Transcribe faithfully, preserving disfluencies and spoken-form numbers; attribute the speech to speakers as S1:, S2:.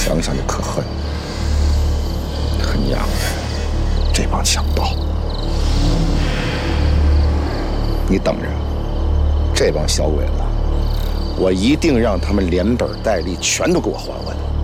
S1: 想想就可恨。他娘的，这帮强盗！你等着，这帮小鬼子，我一定让他们连本带利全都给我还回来。